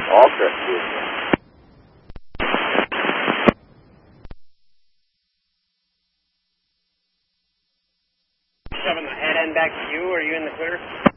All set. Shoving the head end back to you, or are you in the clear?